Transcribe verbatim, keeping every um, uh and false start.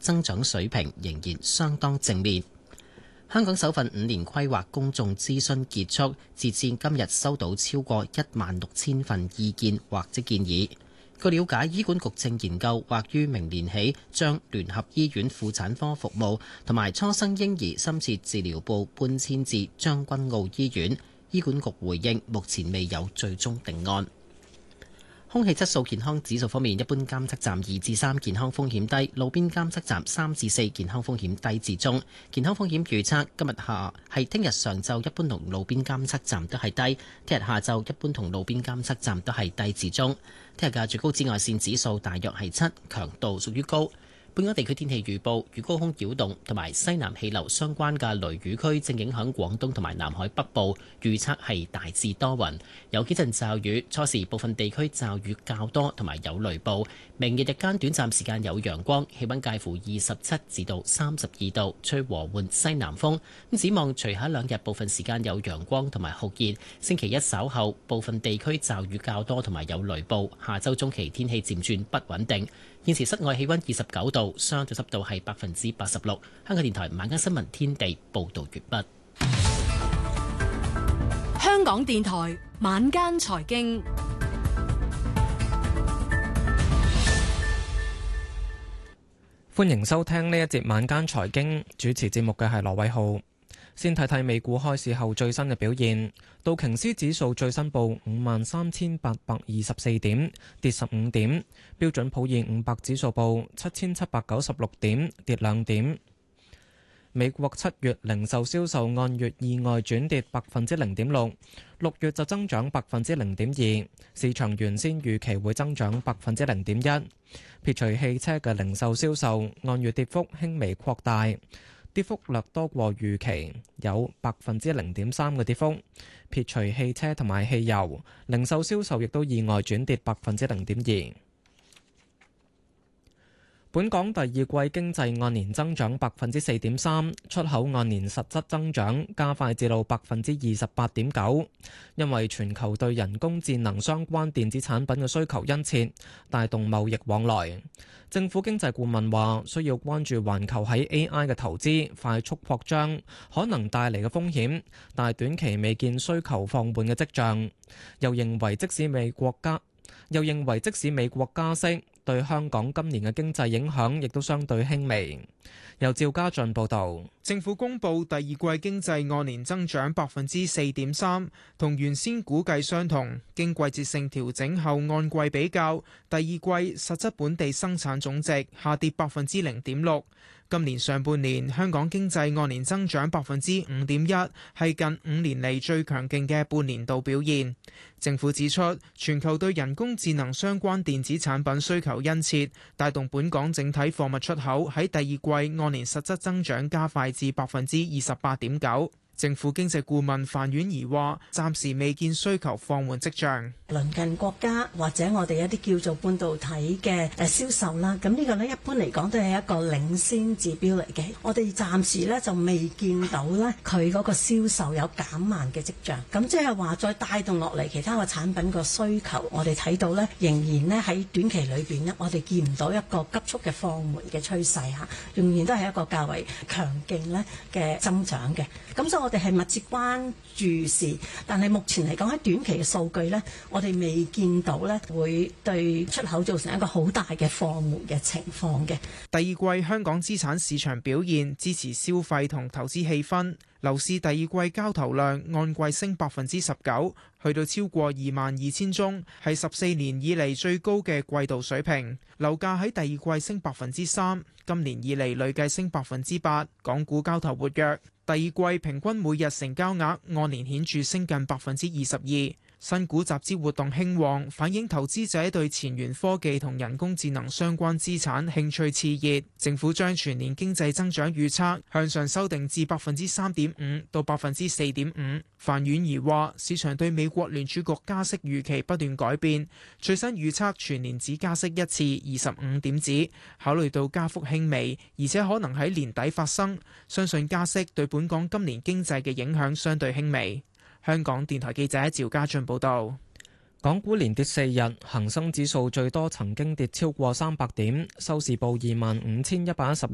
增長水平仍然相當正面。香港首份五年規劃公眾諮詢結束，截至今日收到超過一萬六千份意見或者建議。據了解，醫管局正研究或於明年起將聯合醫院婦產科服務同埋初生嬰兒深切治療部搬遷至將軍澳醫院。醫管局回應，目前未有最終定案。空氣質素健康指數方面，一般監測站二至三，健康風險低；路邊監測站三至四，健康風險低至中。健康風險預測今日下係聽日上晝一般同路邊監測站都係低，聽日下晝一般同路邊監測站都係低至中。聽日嘅最高紫外線指數大約係七，強度屬於高。本港地區天氣預報，與高空擾動同埋西南氣流相關嘅雷雨區正影響廣東同埋南海北部，預測係大致多雲，有幾陣驟雨，初時部分地區驟雨較多同埋有雷暴。明日日間短暫時間有陽光，氣溫介乎二十七至到三十二度，吹和緩西南風。咁展望隨後兩日部分時間有陽光同埋酷熱，星期一稍後部分地區驟雨較多同埋有雷暴。下周中期天氣漸轉不穩定。現時室外氣溫二十九度，相對濕度係百分之八十六。香港電台晚間新聞天地報道完畢。 香港電台晚間財經， 歡迎收聽呢一節晚間財經，主持節目嘅係羅偉浩。先睇睇美股開市後最新嘅表現，道瓊斯指數最新報五萬三千八百二十四點，跌十五點；標準普爾五百指數報七千七百九十六點，跌兩點。美國七月零售銷售按月意外轉跌百分之零點六，六月就增長百分之零點二，市場原先預期會增長百分之零點一。撇除汽車嘅零售銷售按月跌幅輕微擴大，跌幅略多過預期，有百分之零點三嘅跌幅。撇除汽車同埋汽油，零售銷售亦都意外轉跌百分之零點二。本港第二季經濟按年增長百分之四點三，出口按年實質增長加快至到百分之二十八點九，因為全球對人工智能相關電子產品嘅需求殷切，帶動貿易往來。政府經濟顧問話，需要關注環球喺 A I 嘅投資快速擴張可能帶嚟嘅風險，但係短期未見需求放緩嘅跡象。又認為即使美國加又認為即使美國加息，對香港今年嘅經濟影響亦都相對輕微。由趙家俊報導， 政府公布第二季經濟按年增長百分之四點三，同原先估計相同。經季節性調整後，按季比較，第二季實質本地生產總值下跌百分之零點六。今年上半年香港經濟按年增長百分之五點一，係近五年嚟最強勁嘅半年度表現。政府指出，全球對人工智能相關電子產品需求殷切，帶動本港整體貨物出口喺第二季按年實質增長加快至百分之二十八點九。政府經濟顧問范婉儀話：暫時未見需求放緩跡象。 鄰近國家或者我哋一啲叫做半導體嘅誒銷售啦，咁呢個呢一般嚟講都係一個領先指標嚟嘅。我哋暫時呢就未見到呢佢嗰個銷售有減慢嘅跡象。咁即係話再帶動落嚟其他嘅產品個需求，我哋睇到呢仍然呢喺短期裏邊呢，我哋見唔到一個急速嘅放緩嘅趨勢嚇，仍然都係一個較為強勁呢嘅增長嘅。咁所以我哋係密切關注視，但係目前嚟講喺短期嘅數據呢，我哋未見到呢會對出口造成一個好大嘅放緩嘅情況嘅。 第二季香港資產市場表現支持消費同投資氣氛，樓市第二季交投量按季升百分之十九，去到超過二萬二千宗，係十四年以嚟最高嘅季度水平。樓價喺第二季升百分之三，今年以嚟累計升百分之八。港股交投活躍，第二季平均每日成交額按年顯著升近百分之二十二。新股集資活動興旺，反映投資者對前沿科技同人工智能相關資產興趣熾熱。政府將全年經濟增長預測向上修訂至百分之三點五到百分之四點五。范婉儀話：市場對美國聯儲局加息預期不斷改變，最新預測全年只加息一次，二十五點子。考慮到加幅輕微，而且可能喺年底發生，相信加息對本港今年經濟嘅影響相對輕微。香港電台記者趙家俊報道。 港股連跌四日，恒生指數最多曾經跌超過三百點，收市報二萬五千一百一十